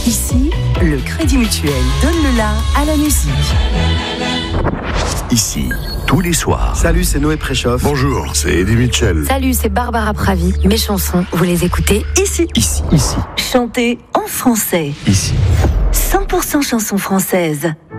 Ici, le Crédit Mutuel donne le la à la musique. Ici, tous les soirs. Salut, c'est Noé Préchoff. Bonjour, c'est Eddie Mitchell. Salut, c'est Barbara Pravi. Mes chansons, vous les écoutez ici. Ici. Chantez en français. Ici. 100% chansons françaises.